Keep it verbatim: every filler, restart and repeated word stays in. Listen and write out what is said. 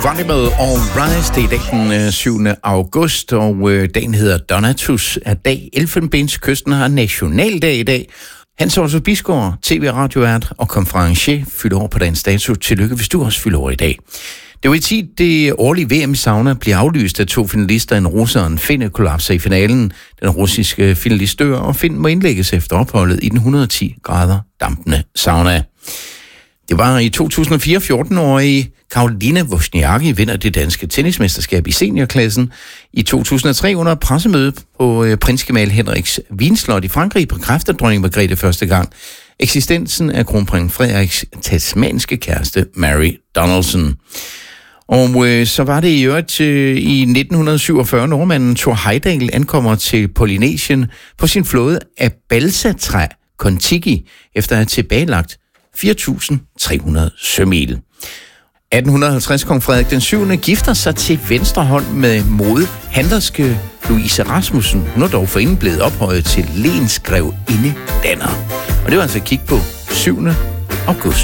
Var det med All Rise, det er dag den syvende august, og øh, dagen hedder Donatus er dag. Elfenbenskysten har nationaldag i dag. Hans Otto Bisgaard, tv-radiovært og konferencier, fylder over på dagens dato. Tillykke, hvis du også fylder over i dag. Det var i tid, det årlige V M i sauna bliver aflyst af to finalister. En russer og en finne kollapser i finalen. Den russiske finalist dør, og Finn må indlægges efter opholdet i den et hundrede og ti grader dampende sauna. Det var i to tusind og fire, fjorten-årige Caroline Wozniacki vinder det danske tennismesterskab i seniorklassen. I to tusind og tre under pressemøde på øh, prinsgemal Henriks Vinslot i Frankrig bekræfter dronning Margrethe første gang eksistensen af kronprins Frederiks tasmanske kæreste Mary Donaldson. Og øh, så var det i øvrigt øh, i nitten syvogfyrre, nordmanden Thor Heyerdahl ankommer til Polynesien på sin flåde af balsatræ Kon-Tiki efter at have tilbagelagt fire tusind tre hundrede sømil. atten halvtreds kong Frederik den syvende gifter sig til venstre hånd med modehandlerske Louise Rasmussen. Hun er dog forinden blevet ophøjet til lensgrevinde danner. Og det var altså at kigge på syvende august.